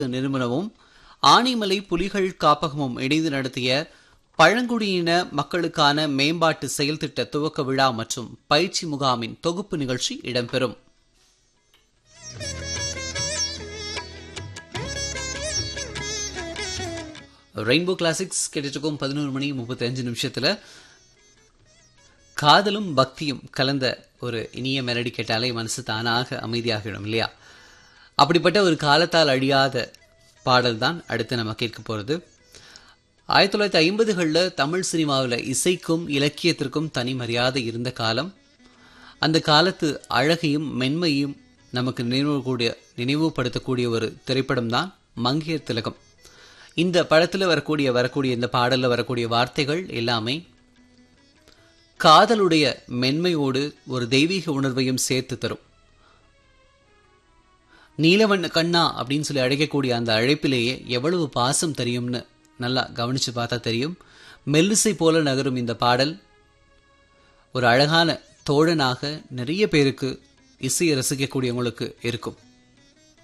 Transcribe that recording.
நிறுவனமும் ஆனைமலை புலிகள் காப்பகமும் இணைந்து நடத்திய பழங்குடியின மக்களுக்கான மேம்பாட்டு செயல்திட்ட துவக்க விழா மற்றும் பயிற்சி முகாமின் தொகுப்பு நிகழ்ச்சி இடம்பெறும். ரெயின்போ கிளாசிக்ஸ் கேட்டுக்கும் 11:35 காதலும் பக்தியும் கலந்த ஒரு இனிய மெலடி கேட்டாலே மனசு தானாக அமைதியாகிடும் இல்லையா? அப்படிப்பட்ட ஒரு காலத்தால் அழியாத பாடல் தான் அடுத்து நம்ம கேட்க போகிறது. 1950களில் தமிழ் சினிமாவில் இசைக்கும் இலக்கியத்திற்கும் தனி மரியாதை இருந்த காலம். அந்த காலத்து அழகையும் மென்மையும் நமக்கு நினைவுபடுத்தக்கூடிய ஒரு திரைப்படம் தான் மங்கையர் திலகம். இந்த படத்தில் வரக்கூடிய இந்த பாடலில் வரக்கூடிய வார்த்தைகள் எல்லாமே காதலுடைய மென்மையோடு ஒரு தெய்வீக உணர்வையும் சேர்த்து தரும். நீலவண்ண கண்ணா அப்படின்னு சொல்லி அழைக்கக்கூடிய அந்த அழைப்பிலேயே எவ்வளவு பாசம் தெரியும்னு நல்லா கவனிச்சு பார்த்தா தெரியும். மெல்லிசை போல நகரும் இந்த பாடல் ஒரு அழகான தோழனாக நிறைய பேருக்கு இசையை ரசிக்கக்கூடியவங்களுக்கு இருக்கும்.